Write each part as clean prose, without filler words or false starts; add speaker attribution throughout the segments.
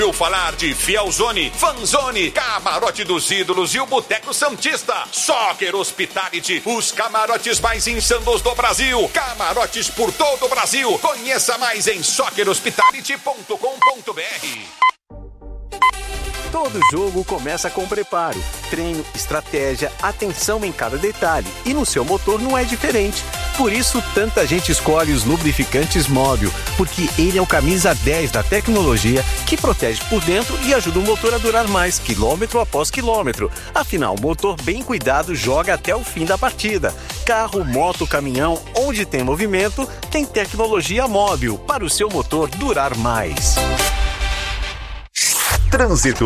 Speaker 1: Eu falar de Fielzone, Fanzone, Camarote dos Ídolos e o Boteco Santista. Soccer Hospitality, os camarotes mais insanos do Brasil. Camarotes por todo o Brasil. Conheça mais em soccerhospitality.com.br.
Speaker 2: Todo jogo começa com preparo, treino, estratégia, atenção em cada detalhe. E no seu motor não é diferente. Por isso, tanta gente escolhe os lubrificantes Móbil, porque ele é o camisa 10 da tecnologia que protege por dentro e ajuda o motor a durar mais, quilômetro após quilômetro. Afinal, o motor bem cuidado joga até o fim da partida. Carro, moto, caminhão, onde tem movimento, tem tecnologia Móbil para o seu motor durar mais.
Speaker 3: Trânsito.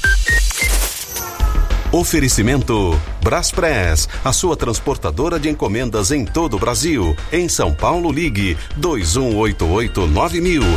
Speaker 3: Oferecimento Braspress, a sua transportadora de encomendas em todo o Brasil. Em São Paulo, ligue 2188-9000.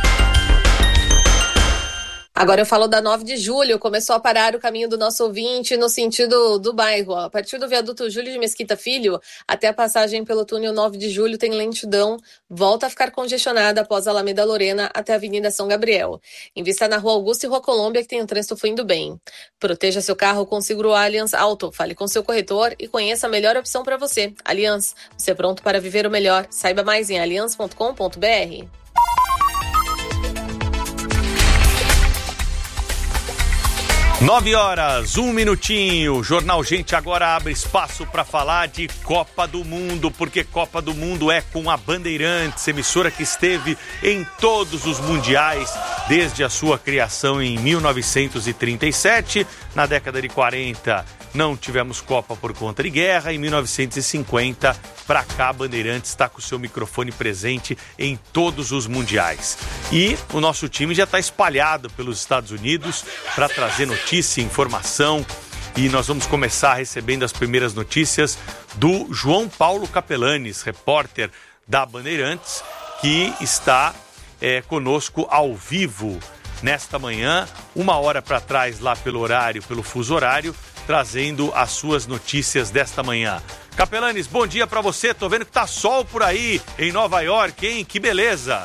Speaker 4: Agora eu falo da 9 de julho, começou a parar o caminho do nosso ouvinte no sentido do bairro. A partir do viaduto Júlio de Mesquita Filho até a passagem pelo túnel 9 de julho tem lentidão, volta a ficar congestionada após a Alameda Lorena até a Avenida São Gabriel. Invista na Rua Augusta e Rua Colômbia que tem o trânsito fluindo bem. Proteja seu carro com o seguro Allianz Auto, fale com seu corretor e conheça a melhor opção para você. Allianz, você é pronto para viver o melhor. Saiba mais em allianz.com.br.
Speaker 5: 9h, 1 minutinho. Jornal Gente agora abre espaço para falar de Copa do Mundo, porque Copa do Mundo é com a Bandeirantes, emissora que esteve em todos os mundiais desde a sua criação em 1937. Na década de 40 não tivemos Copa por conta de guerra. Em 1950, para cá, a Bandeirantes está com o seu microfone presente em todos os mundiais. E o nosso time já está espalhado pelos Estados Unidos para trazer notícia, informação. E nós vamos começar recebendo as primeiras notícias do João Paulo Capelanes, repórter da Bandeirantes, que está conosco ao vivo nesta manhã, 1 hora para trás lá pelo fuso horário, trazendo as suas notícias desta manhã. Capelanes, bom dia para você. Tô vendo que tá sol por aí em Nova York, hein? Que beleza!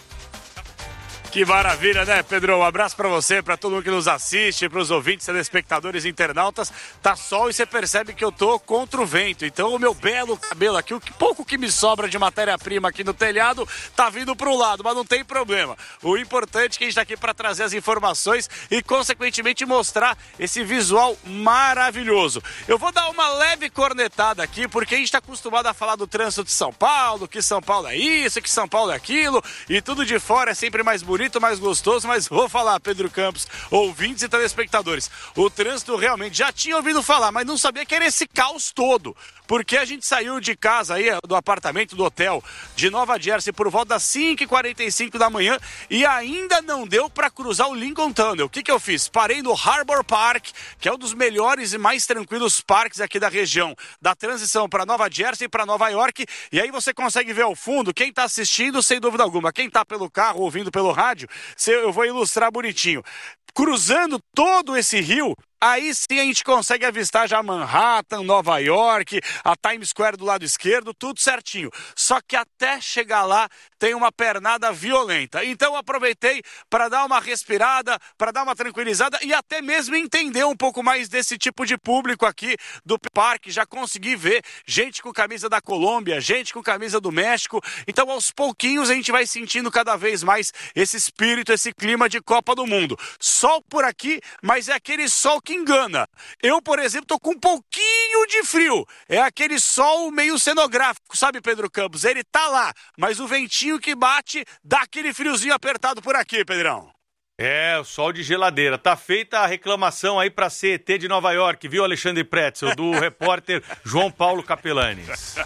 Speaker 6: Que maravilha, né, Pedro? Um abraço pra você, pra todo mundo que nos assiste, pros ouvintes, telespectadores, internautas. Tá sol e você percebe que eu tô contra o vento. Então o meu belo cabelo aqui, o pouco que me sobra de matéria-prima aqui no telhado, tá vindo pro lado, mas não tem problema. O importante é que a gente tá aqui pra trazer as informações e, consequentemente, mostrar esse visual maravilhoso. Eu vou dar uma leve cornetada aqui, porque a gente tá acostumado a falar do trânsito de São Paulo, que São Paulo é isso, que São Paulo é aquilo, e tudo de fora é sempre mais bonito, mais gostoso, mas vou falar, Pedro Campos, ouvintes e telespectadores, o trânsito realmente já tinha ouvido falar, mas não sabia que era esse caos todo, porque a gente saiu de casa aí, do apartamento, do hotel de Nova Jersey por volta das 5h45 da manhã e ainda não deu para cruzar o Lincoln Tunnel. O que eu fiz? Parei no Harbor Park, que é um dos melhores e mais tranquilos parques aqui da região, da transição para Nova Jersey e para Nova York, e aí você consegue ver ao fundo, quem está assistindo, sem dúvida alguma, quem está pelo carro, ouvindo pelo rádio, eu vou ilustrar bonitinho. Cruzando todo esse rio, aí sim a gente consegue avistar já Manhattan, Nova York, a Times Square do lado esquerdo, tudo certinho. Só que até chegar lá tem uma pernada violenta. Então eu aproveitei para dar uma respirada, para dar uma tranquilizada e até mesmo entender um pouco mais desse tipo de público aqui do parque. Já consegui ver gente com camisa da Colômbia, gente com camisa do México. Então aos pouquinhos a gente vai sentindo cada vez mais esse espírito, esse clima de Copa do Mundo. Sol por aqui, mas é aquele sol que engana. Eu, por exemplo, tô com um pouquinho de frio. É aquele sol meio cenográfico, sabe, Pedro Campos? Ele tá lá, mas o ventinho que bate dá aquele friozinho apertado por aqui, Pedrão.
Speaker 5: É, o sol de geladeira. Tá feita a reclamação aí pra CET de Nova York, viu, Alexandre Pretzel, do repórter João Paulo Capelanes.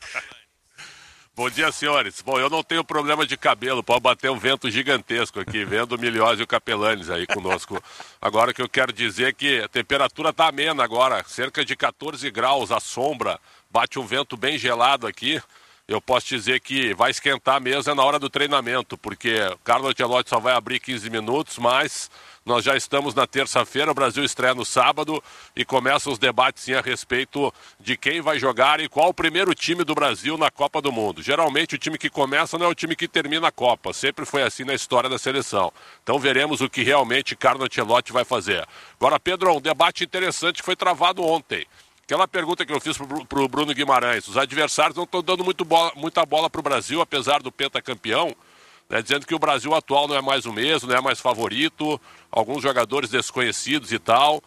Speaker 7: Bom dia, senhores. Bom, eu não tenho problema de cabelo, pode bater um vento gigantesco aqui, vendo o Milhose e o Capelanes aí conosco. Agora, o que eu quero dizer é que a temperatura tá amena agora, cerca de 14 graus, a sombra, bate um vento bem gelado aqui. eu posso dizer que vai esquentar a mesa na hora do treinamento, porque o Carlo Ancelotti só vai abrir 15 minutos, mas nós já estamos na terça-feira, o Brasil estreia no sábado e começam os debates sim, a respeito de quem vai jogar e qual o primeiro time do Brasil na Copa do Mundo. Geralmente o time que começa não é o time que termina a Copa, sempre foi assim na história da seleção. Então veremos o que realmente Carlo Ancelotti vai fazer. Agora, Pedro, um debate interessante que foi travado ontem. Aquela pergunta que eu fiz para o Bruno Guimarães, os adversários não estão dando muita bola para o Brasil, apesar do pentacampeão, né, dizendo que o Brasil atual não é mais o mesmo, não é mais favorito, alguns jogadores desconhecidos e tal.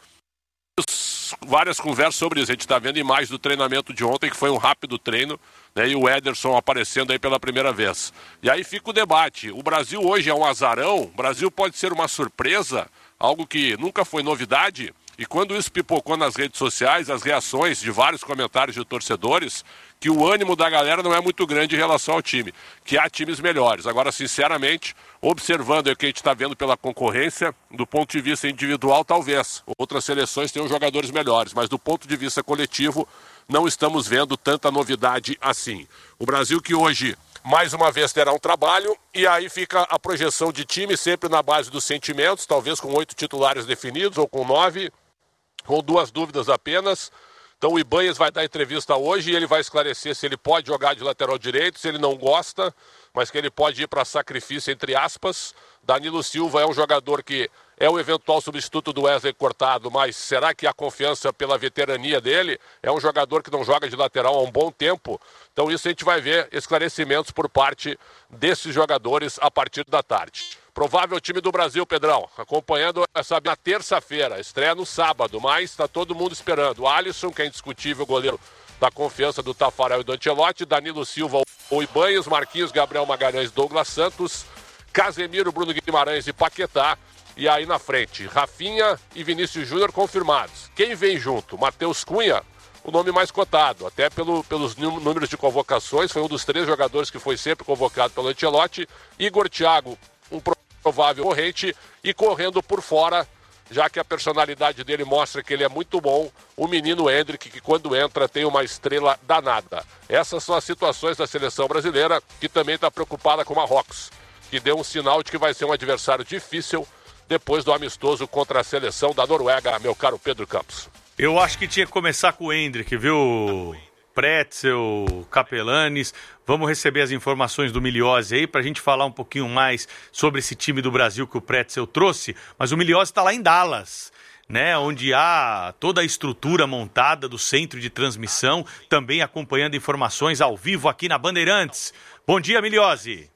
Speaker 7: Várias conversas sobre isso, a gente está vendo imagens do treinamento de ontem, que foi um rápido treino, né, e o Ederson aparecendo aí pela primeira vez. E aí fica o debate, o Brasil hoje é um azarão, o Brasil pode ser uma surpresa, algo que nunca foi novidade. E quando isso pipocou nas redes sociais, as reações de vários comentários de torcedores, que o ânimo da galera não é muito grande em relação ao time, que há times melhores. Agora, sinceramente, observando o que a gente está vendo pela concorrência, do ponto de vista individual, talvez. Outras seleções tenham jogadores melhores, mas do ponto de vista coletivo, não estamos vendo tanta novidade assim. O Brasil que hoje, mais uma vez, terá um trabalho, e aí fica a projeção de time sempre na base dos sentimentos, talvez com 8 titulares definidos ou com 9, com 2 dúvidas apenas. Então o Ibanez vai dar entrevista hoje e ele vai esclarecer se ele pode jogar de lateral direito, se ele não gosta, mas que ele pode ir para sacrifício, entre aspas. Danilo Silva é um jogador que é o eventual substituto do Wesley Cortado, mas será que a confiança pela veterania dele? É um jogador que não joga de lateral há um bom tempo. Então isso a gente vai ver esclarecimentos por parte desses jogadores a partir da tarde. Provável time do Brasil, Pedrão, acompanhando essa na terça-feira, estreia no sábado, mas está todo mundo esperando. O Alisson, que é indiscutível goleiro da confiança do Tafarel e do Ancelotti, Danilo Silva, o Ibanez, Marquinhos, Gabriel Magalhães, Douglas Santos, Casemiro, Bruno Guimarães e Paquetá. E aí na frente, Rafinha e Vinícius Júnior confirmados. Quem vem junto? Matheus Cunha, o nome mais cotado, até pelos números de convocações, foi um dos 3 jogadores que foi sempre convocado pelo Ancelotti. Igor Thiago, um provável corrente, e correndo por fora, já que a personalidade dele mostra que ele é muito bom, o menino Endrick, que quando entra tem uma estrela danada. Essas são as situações da seleção brasileira, que também está preocupada com o Marrocos, que deu um sinal de que vai ser um adversário difícil depois do amistoso contra a seleção da Noruega, meu caro Pedro Campos.
Speaker 5: Eu acho que tinha que começar com o Endrick, viu? Pretzel, Capelanes. Vamos receber as informações do Miliose aí para a gente falar um pouquinho mais sobre esse time do Brasil que o Pretzel trouxe. Mas o Miliose está lá em Dallas, né, onde há toda a estrutura montada do centro de transmissão, também acompanhando informações ao vivo aqui na Bandeirantes. Bom dia, Miliose.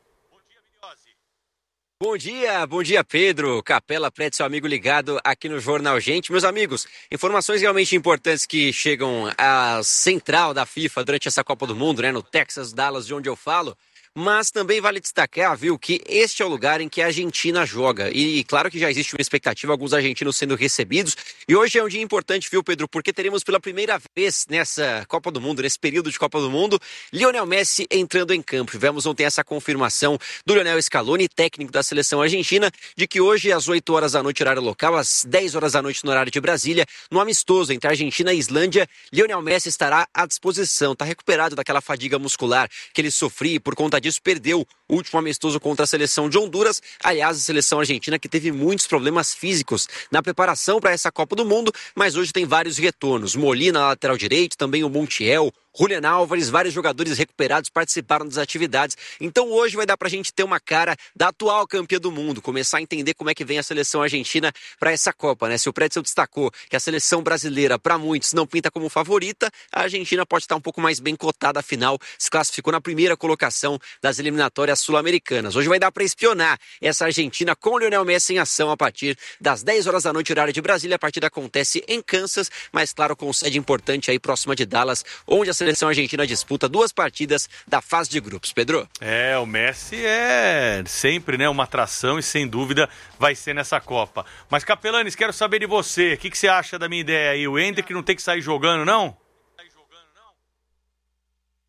Speaker 8: Bom dia Pedro, Capela, Pretzel, amigo ligado aqui no Jornal Gente. Meus amigos, informações realmente importantes que chegam à central da FIFA durante essa Copa do Mundo, né, no Texas, Dallas, de onde eu falo. Mas também vale destacar, viu, que este é o lugar em que a Argentina joga. E claro que já existe uma expectativa, alguns argentinos sendo recebidos. E hoje é um dia importante, viu, Pedro, porque teremos pela primeira vez nessa Copa do Mundo, nesse período de Copa do Mundo, Lionel Messi entrando em campo. Tivemos ontem essa confirmação do Lionel Scaloni, técnico da seleção argentina, de que hoje às 8 horas da noite, horário local, às 10 horas da noite no horário de Brasília, no amistoso entre Argentina e Islândia, Lionel Messi estará à disposição. Está recuperado daquela fadiga muscular que ele sofria, por conta disso perdeu o último amistoso contra a seleção de Honduras. Aliás, a seleção argentina que teve muitos problemas físicos na preparação para essa Copa do Mundo, mas hoje tem vários retornos. Molina na lateral direito, também o Montiel, Julián Álvares, vários jogadores recuperados participaram das atividades. Então hoje vai dar pra gente ter uma cara da atual campeã do mundo, começar a entender como é que vem a seleção argentina para essa Copa, né? Se o Pretzel destacou que a seleção brasileira, para muitos, não pinta como favorita, a Argentina pode estar um pouco mais bem cotada, afinal, se classificou na primeira colocação das eliminatórias sul-americanas. Hoje vai dar para espionar essa Argentina com o Lionel Messi em ação a partir das 10 horas da noite, horário de Brasília. A partida acontece em Kansas, mas claro, com sede importante aí próxima de Dallas, onde a seleção argentina disputa 2 partidas da fase de grupos. Pedro?
Speaker 5: O Messi é sempre, né, uma atração e sem dúvida vai ser nessa Copa. Mas Capelanes, quero saber de você, o que você acha da minha ideia aí? O Endrick não tem que sair jogando, não?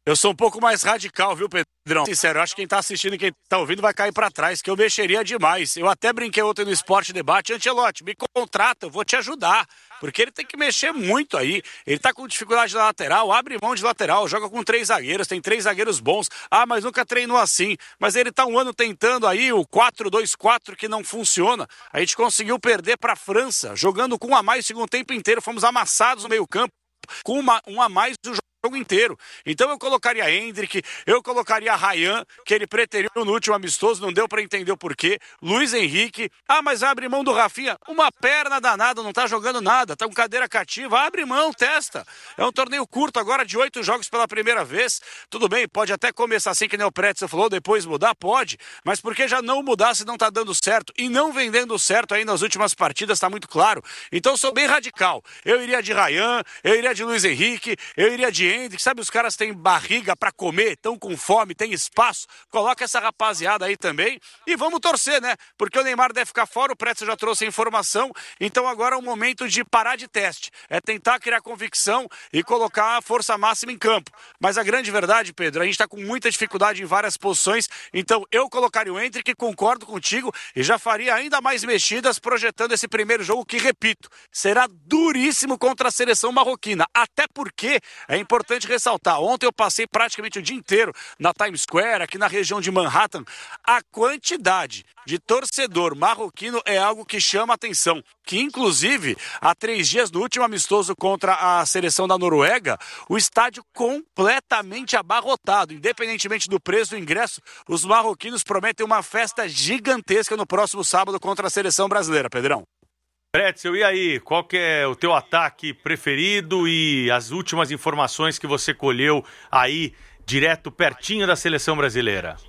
Speaker 6: Eu sou um pouco mais radical, viu, Pedrão? Sincero, eu acho que quem tá assistindo e quem tá ouvindo vai cair pra trás, que eu mexeria demais. Eu até brinquei ontem no Esporte Debate. Ancelotti, me contrata, eu vou te ajudar. Porque ele tem que mexer muito aí. Ele tá com dificuldade na lateral, abre mão de lateral, joga com 3 zagueiros, tem 3 zagueiros bons. Ah, mas nunca treinou assim. Mas ele tá um ano tentando aí o 4-2-4 que não funciona. A gente conseguiu perder pra França, jogando com um a mais o segundo tempo inteiro. Fomos amassados no meio campo, com um a mais do jogo inteiro. Então eu colocaria Hendrick, eu colocaria Ryan, que ele preteriu no último amistoso, não deu pra entender o porquê. Luiz Henrique, mas abre mão do Rafinha, uma perna danada, não tá jogando nada, tá com cadeira cativa, abre mão, testa. É um torneio curto agora de 8 jogos pela primeira vez. Tudo bem, pode até começar assim que nem o Pretzel falou, depois mudar, pode, mas por que já não mudar se não tá dando certo e não vendendo certo aí nas últimas partidas, tá muito claro. Então eu sou bem radical. Eu iria de Ryan, eu iria de Luiz Henrique, eu iria de Hendrick, sabe, os caras têm barriga pra comer, estão com fome, tem espaço, coloca essa rapaziada aí também e vamos torcer, né? Porque o Neymar deve ficar fora, o Pretzel já trouxe a informação, então agora é um momento de parar de teste, é tentar criar convicção e colocar a força máxima em campo. Mas a grande verdade, Pedro, a gente tá com muita dificuldade em várias posições, então eu colocaria o Hendrick, concordo contigo, e já faria ainda mais mexidas projetando esse primeiro jogo que, repito, será duríssimo contra a seleção marroquina, até porque é importante ressaltar, ontem eu passei praticamente o dia inteiro na Times Square, aqui na região de Manhattan. A quantidade de torcedor marroquino é algo que chama atenção, que inclusive há 3 dias no último amistoso contra a seleção da Noruega, o estádio completamente abarrotado, independentemente do preço do ingresso, os marroquinos prometem uma festa gigantesca no próximo sábado contra a seleção brasileira, Pedrão.
Speaker 5: Pretzel, e aí, qual que é o teu ataque preferido e as últimas informações que você colheu aí, direto, pertinho da seleção brasileira?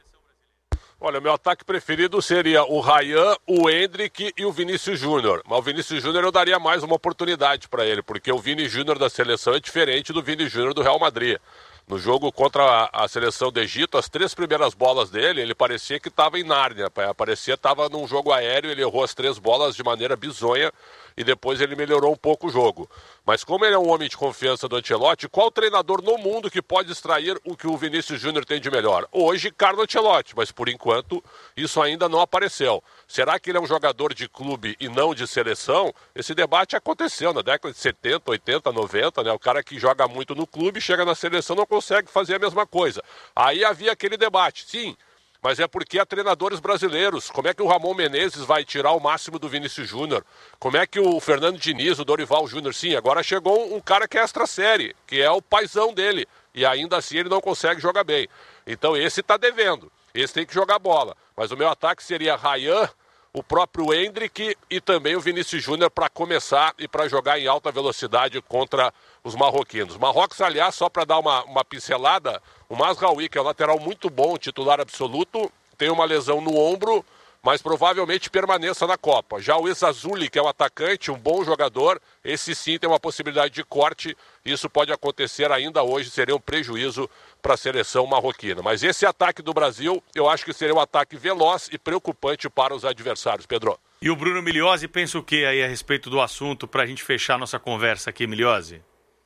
Speaker 7: Olha, meu ataque preferido seria o Ryan, o Hendrick e o Vinícius Júnior. Mas o Vinícius Júnior eu daria mais uma oportunidade para ele, porque o Vini Júnior da seleção é diferente do Vini Júnior do Real Madrid. No jogo contra a seleção do Egito, as 3 primeiras bolas dele, ele parecia que estava em Nárnia. Parecia que estava num jogo aéreo, ele errou as 3 bolas de maneira bizonha e depois ele melhorou um pouco o jogo. Mas como ele é um homem de confiança do Ancelotti, qual treinador no mundo que pode extrair o que o Vinícius Júnior tem de melhor? Hoje, Carlo Ancelotti, mas por enquanto isso ainda não apareceu. Será que ele é um jogador de clube e não de seleção? Esse debate aconteceu na década de 70, 80, 90, né? O cara que joga muito no clube, chega na seleção, não consegue fazer a mesma coisa. Aí havia aquele debate, sim, mas é porque há treinadores brasileiros. Como é que o Ramon Menezes vai tirar o máximo do Vinícius Júnior? Como é que o Fernando Diniz, o Dorival Júnior? Sim, agora chegou um cara que é extra série, que é o paizão dele, e ainda assim ele não consegue jogar bem. Então esse está devendo, esse tem que jogar bola. Mas o meu ataque seria Ryan, o próprio Hendrick e também o Vinícius Júnior para começar e para jogar em alta velocidade contra os marroquinos. Marrocos, aliás, só para dar uma pincelada, o Mazraoui, que é um lateral muito bom, titular absoluto, tem uma lesão no ombro, mas provavelmente permaneça na Copa. Já o Ezazuli, que é um atacante, um bom jogador, esse sim tem uma possibilidade de corte, isso pode acontecer ainda hoje, seria um prejuízo para a seleção marroquina. Mas esse ataque do Brasil, eu acho que seria um ataque veloz e preocupante para os adversários, Pedro.
Speaker 5: E o Bruno Migliozzi pensa o que aí a respeito do assunto para a gente fechar nossa conversa aqui, Migliozzi?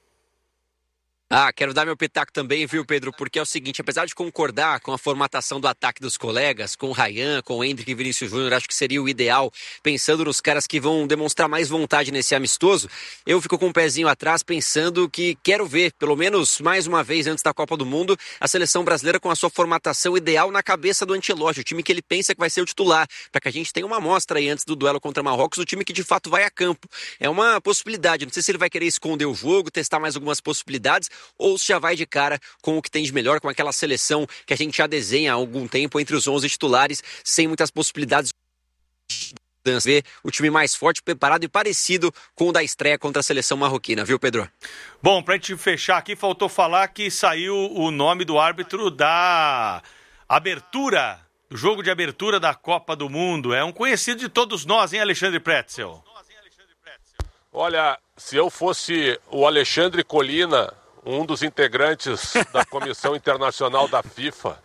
Speaker 8: Quero dar meu pitaco também, viu, Pedro? Porque é o seguinte, apesar de concordar com a formatação do ataque dos colegas, com o Ryan, com o Hendrick e Vinícius Júnior, acho que seria o ideal, pensando nos caras que vão demonstrar mais vontade nesse amistoso, eu fico com um pezinho atrás, pensando que quero ver, pelo menos mais uma vez antes da Copa do Mundo, a seleção brasileira com a sua formatação ideal na cabeça do Ancelotti, o time que ele pensa que vai ser o titular, para que a gente tenha uma amostra aí antes do duelo contra Marrocos, o time que de fato vai a campo. É uma possibilidade, não sei se ele vai querer esconder o jogo, testar mais algumas possibilidades, ou se já vai de cara com o que tem de melhor, com aquela seleção que a gente já desenha há algum tempo entre os 11 titulares, sem muitas possibilidades de ver o time mais forte, preparado e parecido com o da estreia contra a seleção marroquina, viu, Pedro?
Speaker 5: Bom, pra gente fechar aqui, faltou falar que saiu o nome do árbitro da abertura, do jogo de abertura da Copa do Mundo. É um conhecido de todos nós, hein, Alexandre Pretzel?
Speaker 7: Olha, se eu fosse o Alexandre Colina, um dos integrantes da Comissão Internacional da FIFA,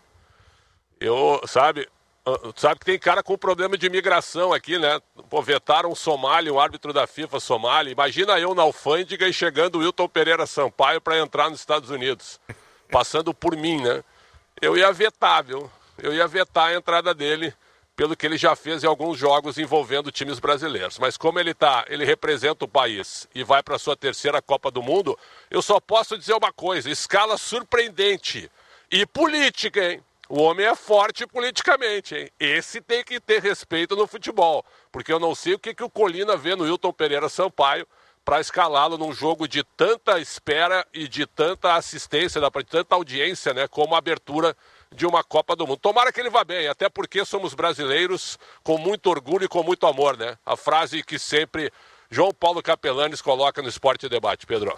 Speaker 7: sabe que tem cara com problema de imigração aqui, né? Pô, vetaram um somali, um árbitro da FIFA somali. Imagina eu na alfândega e chegando o Wilton Pereira Sampaio para entrar nos Estados Unidos. passando por mim, né? Eu ia vetar, viu? Eu ia vetar a entrada dele pelo que ele já fez em alguns jogos envolvendo times brasileiros. Mas como ele representa o país e vai para a sua terceira Copa do Mundo, eu só posso dizer uma coisa, escala surpreendente e política, hein? O homem é forte politicamente, hein? Esse tem que ter respeito no futebol, porque eu não sei o que o Colina vê no Wilton Pereira Sampaio para escalá-lo num jogo de tanta espera e de tanta assistência, de tanta audiência, né, como a abertura de uma Copa do Mundo. Tomara que ele vá bem, até porque somos brasileiros com muito orgulho e com muito amor, né? A frase que sempre João Paulo Capelanes coloca no Esporte Debate, Pedro.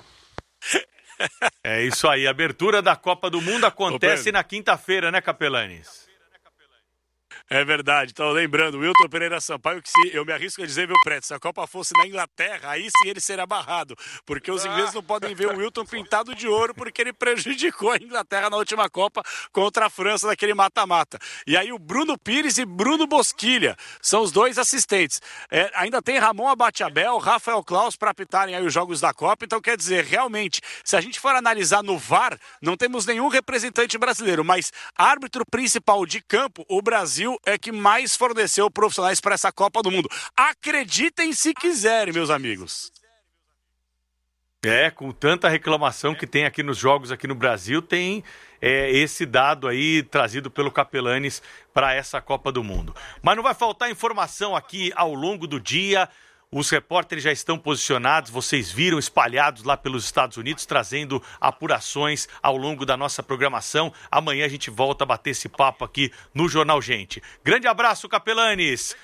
Speaker 5: É isso aí, a abertura da Copa do Mundo acontece na quinta-feira, né, Capelanes?
Speaker 6: É verdade, então lembrando, Wilton Pereira Sampaio, que se eu me arrisco a dizer, viu, Preto, se a Copa fosse na Inglaterra, aí sim ele seria barrado, porque os ingleses não podem ver o Wilton pintado de ouro, porque ele prejudicou a Inglaterra na última Copa contra a França, naquele mata-mata. E aí o Bruno Pires e Bruno Bosquilha são os dois assistentes. Ainda tem Ramon Abate-Abel, Rafael Claus para apitarem aí os jogos da Copa, então quer dizer, realmente, se a gente for analisar no VAR, não temos nenhum representante brasileiro, mas árbitro principal de campo, o Brasil é que mais forneceu profissionais para essa Copa do Mundo. Acreditem se quiserem, meus amigos.
Speaker 5: Com tanta reclamação que tem aqui nos jogos aqui no Brasil, tem esse dado aí trazido pelo Capelanes para essa Copa do Mundo. Mas não vai faltar informação aqui ao longo do dia. Os repórteres já estão posicionados, vocês viram, espalhados lá pelos Estados Unidos, trazendo apurações ao longo da nossa programação. Amanhã a gente volta a bater esse papo aqui no Jornal Gente. Grande abraço, Capelanes.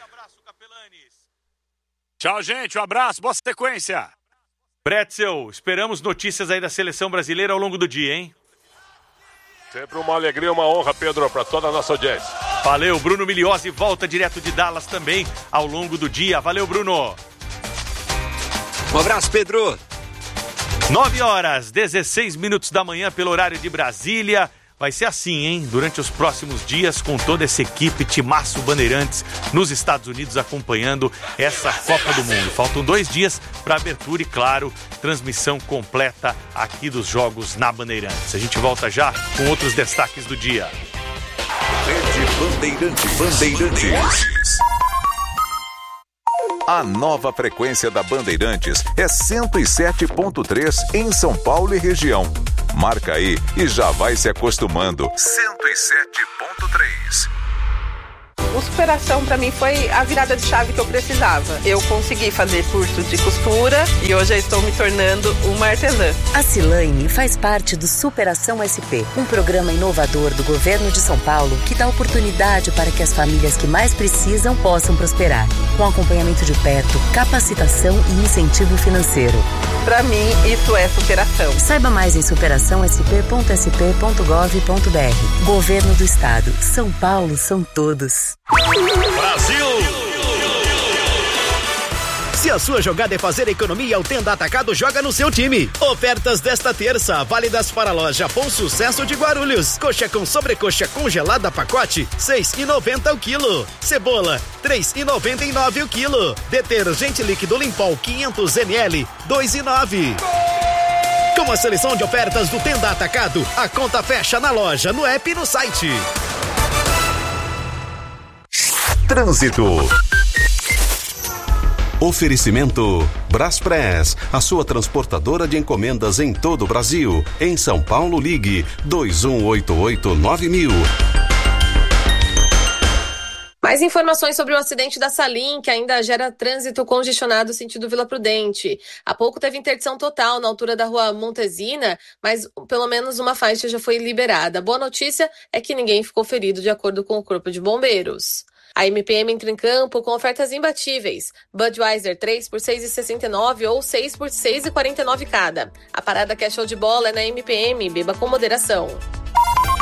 Speaker 6: Tchau, gente. Um abraço. Boa sequência.
Speaker 5: Pretzel, esperamos notícias aí da seleção brasileira ao longo do dia, hein?
Speaker 7: Sempre uma alegria e uma honra, Pedro, para toda a nossa audiência.
Speaker 5: Valeu, Bruno Miliose volta direto de Dallas também ao longo do dia. Valeu, Bruno.
Speaker 8: Um abraço, Pedro.
Speaker 5: 9h16 da manhã pelo horário de Brasília. Vai ser assim, hein? Durante os próximos dias, com toda essa equipe, Timaço Bandeirantes, nos Estados Unidos, acompanhando essa Copa do Mundo. Faltam 2 dias para abertura e, claro, transmissão completa aqui dos jogos na Bandeirantes. A gente volta já com outros destaques do dia.
Speaker 1: Rede Bandeirantes.
Speaker 9: A nova frequência da Bandeirantes é 107.3 em São Paulo e região. Marca aí e já vai se acostumando. 107.3.
Speaker 10: O Superação para mim foi a virada de chave que eu precisava. Eu consegui fazer curso de costura e hoje eu estou me tornando uma artesã.
Speaker 11: A Cilaine faz parte do Superação SP, um programa inovador do governo de São Paulo que dá oportunidade para que as famílias que mais precisam possam prosperar, com acompanhamento de perto, capacitação e incentivo financeiro.
Speaker 10: Para mim, isso é superação.
Speaker 11: Saiba mais em superaçãosp.sp.gov.br. Governo do Estado. São Paulo são todos.
Speaker 1: Brasil!
Speaker 12: Se a sua jogada é fazer economia, o Tenda Atacado joga no seu time. Ofertas desta terça, válidas para a loja Bom Sucesso de Guarulhos. Coxa com sobrecoxa congelada pacote, R$6,90 o quilo. Cebola, R$3,99 o quilo. Detergente líquido Limpol 500 ml, R$2,09. Com a seleção de ofertas do Tenda Atacado, a conta fecha na loja, no app e no site.
Speaker 9: Trânsito.
Speaker 3: Oferecimento Braspress, a sua transportadora de encomendas em todo o Brasil. Em São Paulo, ligue 2188-9000.
Speaker 4: Mais informações sobre o acidente da Salim, que ainda gera trânsito congestionado sentido Vila Prudente. Há pouco teve interdição total na altura da rua Montesina, mas pelo menos uma faixa já foi liberada. A boa notícia é que ninguém ficou ferido, de acordo com o Corpo de Bombeiros. A MPM entra em campo com ofertas imbatíveis. Budweiser 3 por R$ 6,69 ou 6 por R$ 6,49 cada. A parada que é show de bola é na MPM, beba com moderação.